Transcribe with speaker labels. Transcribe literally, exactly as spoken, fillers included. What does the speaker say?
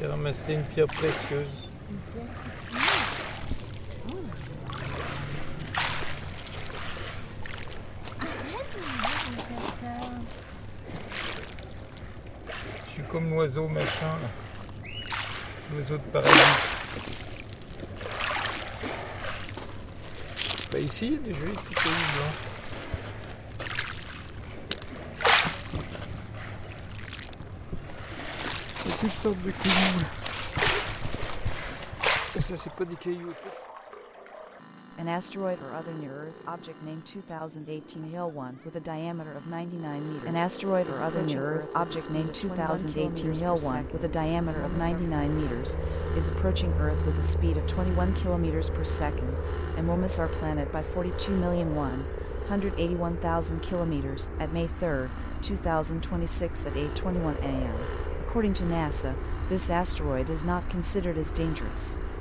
Speaker 1: J'ai ramassé une pierre précieuse. Je suis comme l'oiseau machin, là. L'oiseau de paradis. Bah ici, il y a des jolis petits cailloux blancs. C'est toutes sortes de cailloux. Et ça, c'est pas des cailloux.
Speaker 2: An asteroid or other near-Earth object named two thousand eighteen Hill one with a diameter of ninety-nine meters. An asteroid or other near-Earth object named two thousand eighteen Hill one with a diameter of ninety-nine meters is approaching Earth with a speed of twenty-one kilometers per second and will miss our planet by forty-two million one hundred eighty-one thousand kilometers at May third, two thousand twenty-six at eight twenty-one a m According to NASA, this asteroid is not considered as dangerous.